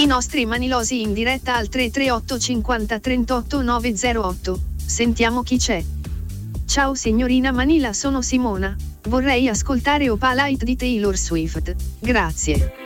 I nostri manilosi in diretta al 338 50 38 908. Sentiamo chi c'è. Ciao signorina Manila, sono Simona. Vorrei ascoltare Opalite di Taylor Swift. Grazie.